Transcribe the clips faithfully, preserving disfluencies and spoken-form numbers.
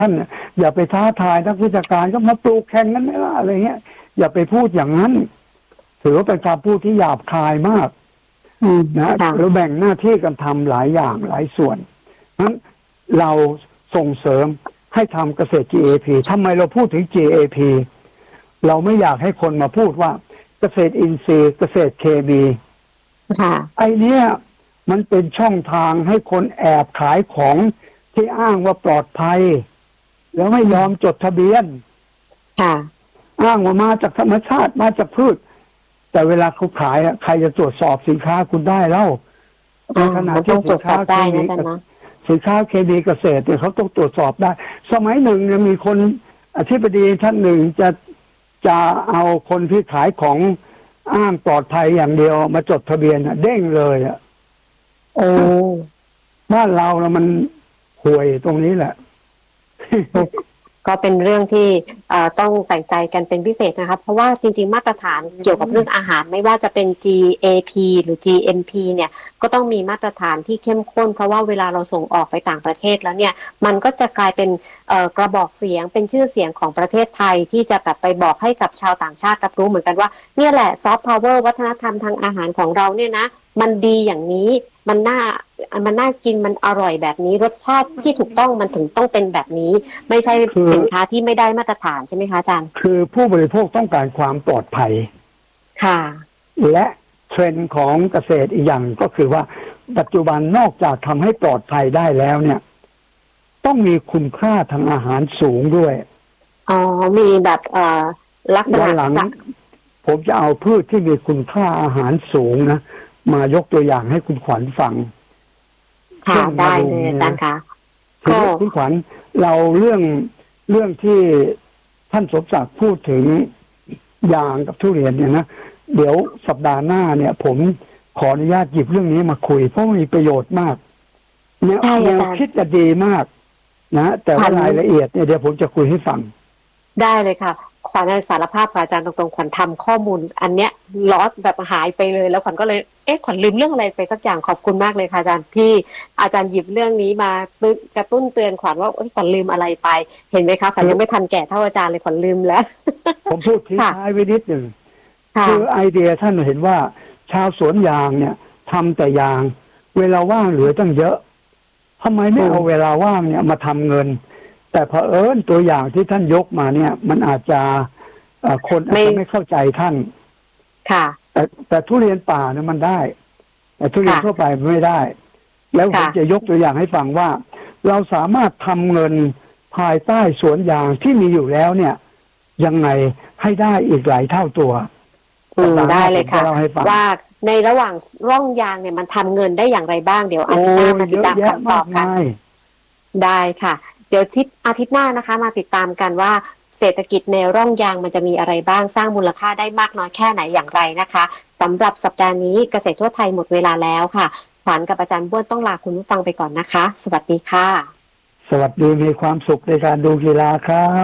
ท่านอย่าไปท้าทายนักวิชาการก็มาปลูกแข่งกันไม่ว่าอะไรเงี้ยอย่าไปพูดอย่างนั้นถือว่าเป็นการพูดที่หยาบคายมากนะเราแบ่งหน้าที่กันทำหลายอย่างหลายส่วนนั้นเราส่งเสริมให้ทำเกษตร จี เอ พี ทำไมเราพูดถึง จี เอ พี เราไม่อยากให้คนมาพูดว่าเกษตรอินทรีย์เกษตรเคมีไอเนี้ยมันเป็นช่องทางให้คนแอบขายของที่อ้างว่าปลอดภัยแล้วไม่ยอมจดทะเบียนอ้างว่ามาจากธรรมชาติมาจากพืชแต่เวลาเขาขายใครจะตรวจสอบสินค้าคุณได้เล่าในขณะที่สินค้าเคมีสินค้าเคมีเกษตรเนี่ยเขาต้องตรวจสอบได้สมัยหนึ่งเนี่ยมีคนอธิบดีท่านหนึ่งจะจะเอาคนที่ขายของอ้างปลอดภัยอย่างเดียวมาจดทะเบียนเด้งเลยอ่ะโอ้บ้านเราแล้วมันห่วยตรงนี้แหละก็เป็นเรื่องที่ต้องใส่ใจกันเป็นพิเศษนะครับเพราะว่าจริงๆมาตรฐานเกี่ยวกับเรื่องอาหารไม่ว่าจะเป็น จี เอ พี หรือ จี เอ็ม พี เนี่ยก็ต้องมีมาตรฐานที่เข้มข้นเพราะว่าเวลาเราส่งออกไปต่างประเทศแล้วเนี่ยมันก็จะกลายเป็นกระบอกเสียงเป็นชื่อเสียงของประเทศไทยที่จะแบบไปบอกให้กับชาวต่างชาติรับรู้เหมือนกันว่าเนี่ยแหละซอฟต์พาวเวอร์วัฒนธรรมทางอาหารของเราเนี่ยนะมันดีอย่างนี้มันน่ามันน่ากินมันอร่อยแบบนี้รสชาติที่ถูกต้องมันถึงต้องเป็นแบบนี้ไม่ใช่สินค้าที่ไม่ได้มาตรฐานใช่ไหมคะอาจารย์คือผู้บริโภคต้องการความปลอดภัยค่ะและเทรนด์ของเกษตรอีกอย่างก็คือว่าปัจจุบันนอกจากทำให้ปลอดภัยได้แล้วเนี่ยต้องมีคุณค่าทางอาหารสูงด้วยอ๋อมีแบบเอ่อลักษณะหลังผมจะเอาพืชที่มีคุณค่าอาหารสูงนะมายกตัวอย่างให้คุณขวัญฟังค่ะได้เลยอาจารย์คะก็คุณขวัญเราเรื่องเรื่องที่ท่านสมศักดิ์พูดถึงยางกับทุเรียนเนี่ยนะเดี๋ยวสัปดาห์หน้าเนี่ยผมขออนุญาตหยิบเรื่องนี้มาคุยเพราะมีประโยชน์มากเนี่ยแนวคิดจะดีมากนะแต่ว่ารายละเอียดเนี่ยเดี๋ยวผมจะคุยให้ฟังได้เลยค่ะขวัญสารภาพกับอาจารย์ตรงๆขวัญทำข้อมูลอันเนี้ยลอสแบบหายไปเลยแล้วขวัญก็เลยเอ๊ะขวัญลืมเรื่องอะไรไปสักอย่างขอบคุณมากเลยค่ะอาจารย์ที่อาจารย์หยิบเรื่องนี้มากระตุ้นเตือนขวัญว่าขวัญลืมอะไรไปเห็นไหมคะขวัญยังไม่ทันแก่เท่าอาจารย์เลยขวัญลืมแล้วผมพูดทิ้งท้ายไว้นิดหนึ่งคือไอเดียท่านเห็นว่าชาวสวนยางเนี่ยทำแต่ยางเวลาว่างเหลือตั้งเยอะทำไมไม่เอาเวลาว่างเนี่ยมาทำเงินแต่เผอิญตัวอย่างที่ท่านยกมาเนี่ยมันอาจจะคนอาจจะไม่เข้าใจท่านค่ะแต่แต่ทุเรียนป่าเนี่ยมันได้แต่ทุเรียนทั่วไปไม่ได้แล้วผมจะยกตัวอย่างให้ฟังว่าเราสามารถทำเงินภายใต้สวนยางที่มีอยู่แล้วเนี่ยยังไงให้ได้อีกหลายเท่าตัวได้เลยค่ะว่าในระหว่างร่องยางเนี่ยมันทำเงินได้อย่างไรบ้างเดี๋ยวอาทิตย์หน้ามาติดตามคำตอบกันได้ค่ะเดี๋ยวทิศอาทิตย์หน้านะคะมาติดตามกันว่าเศรษฐกิจในร่องยางมันจะมีอะไรบ้างสร้างมูลค่าได้มากน้อยแค่ไหนอย่างไรนะคะสำหรับสัปดาห์นี้เกษตรทั่วไทยหมดเวลาแล้วค่ะขวัญกับอาจารย์บ้วนต้องลาคุณผู้ฟังไปก่อนนะคะสวัสดีค่ะสวัสดีมีความสุขในการดูกีฬาครับ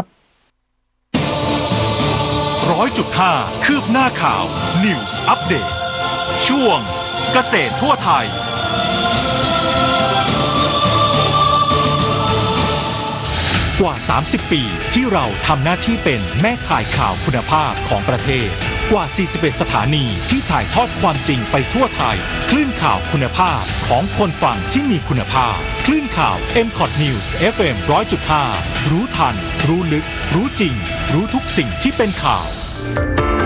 ร้อยจุดห้าคืบหน้าข่าว News Update ช่วงเกษตรทั่วไทยกว่าสามสิบปีที่เราทำหน้าที่เป็นแม่ข่ายข่าวคุณภาพของประเทศกว่าสี่สิบเอ็ดสถานีที่ถ่ายทอดความจริงไปทั่วไทยคลื่นข่าวคุณภาพของคนฟังที่มีคุณภาพคลื่นข่าว เอ็ม คอท News เอฟ เอ็ม หนึ่งร้อยจุดห้า รู้ทันรู้ลึกรู้จริงรู้ทุกสิ่งที่เป็นข่าว